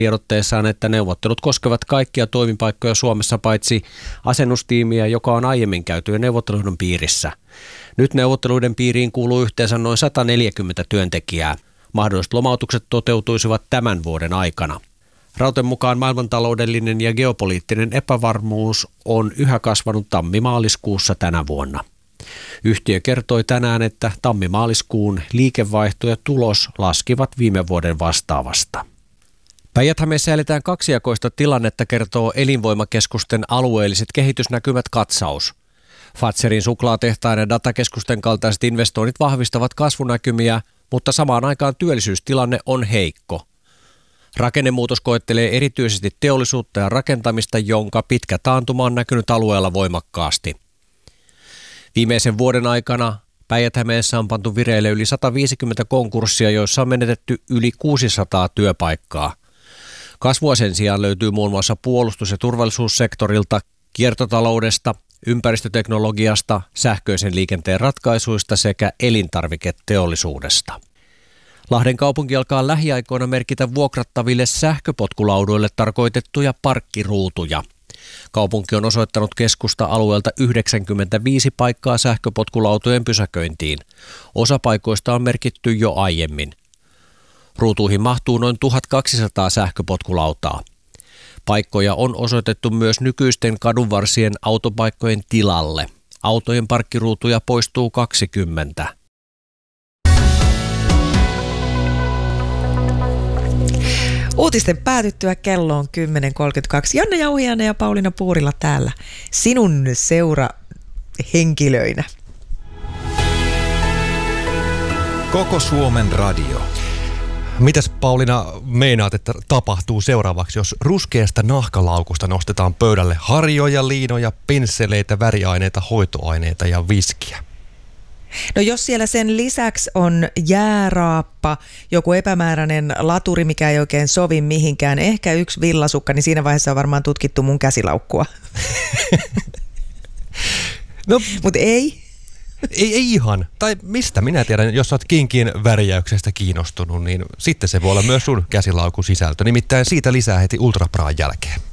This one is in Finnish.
tiedotteessaan, että neuvottelut koskevat kaikkia toimipaikkoja Suomessa paitsi asennustiimiä, joka on aiemmin käyty neuvotteluiden piirissä. Nyt neuvotteluiden piiriin kuuluu yhteensä noin 140 työntekijää. Mahdolliset lomautukset toteutuisivat tämän vuoden aikana. Rauten mukaan maailmantaloudellinen ja geopoliittinen epävarmuus on yhä kasvanut tammi-maaliskuussa tänä vuonna. Yhtiö kertoi tänään, että tammi-maaliskuun liikevaihto ja tulos laskivat viime vuoden vastaavasta. Päijät-Hämeessä eletään kaksijakoista tilannetta, kertoo Elinvoimakeskusten alueelliset kehitysnäkymät katsaus. Fazerin suklaatehtaan ja datakeskusten kaltaiset investoinnit vahvistavat kasvunäkymiä, mutta samaan aikaan työllisyystilanne on heikko. Rakennemuutos koettelee erityisesti teollisuutta ja rakentamista, jonka pitkä taantuma on näkynyt alueella voimakkaasti. Viimeisen vuoden aikana Päijät-Hämeessä on pantu vireille yli 150 konkurssia, joissa on menetetty yli 600 työpaikkaa. Kasvua sen sijaan löytyy muun muassa puolustus- ja turvallisuussektorilta, kiertotaloudesta, ympäristöteknologiasta, sähköisen liikenteen ratkaisuista sekä elintarviketeollisuudesta. Lahden kaupunki alkaa lähiaikoina merkitä vuokrattaville sähköpotkulaudoille tarkoitettuja parkkiruutuja. Kaupunki on osoittanut keskusta-alueelta 95 paikkaa sähköpotkulautojen pysäköintiin. Osa paikoista on merkitty jo aiemmin. Ruutuihin mahtuu noin 1200 sähköpotkulautaa. Paikkoja on osoitettu myös nykyisten kadunvarsien autopaikkojen tilalle. Autojen parkkiruutuja poistuu 20. Uutisten päätyttyä kello on 10.32. Janne Jauhiainen ja Pauliina Puurila täällä sinun seurahenkilöinä. Koko Suomen radio. Mitäs Pauliina meinaat, että tapahtuu seuraavaksi, jos ruskeasta nahkalaukusta nostetaan pöydälle harjoja, liinoja, pensseleitä, väriaineita, hoitoaineita ja viskiä? No jos siellä sen lisäksi on jääraappa, joku epämääräinen laturi, mikä ei oikein sovi mihinkään, ehkä yksi villasukka, niin siinä vaiheessa on varmaan tutkittu mun käsilaukkua. No, mutta ei. Ei ihan. Tai mistä minä tiedän, jos olet kinkien värjäyksestä kiinnostunut, niin sitten se voi olla myös sun käsilaukun sisältö. Nimittäin siitä lisää heti Ultrapraan jälkeen.